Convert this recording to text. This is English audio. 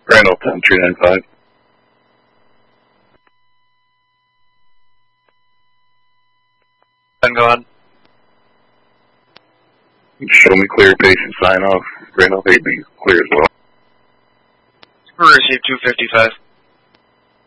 Randolph 10395. Go on. Show me clear, patient sign off. Randolph 8B clear as well. Receive 255.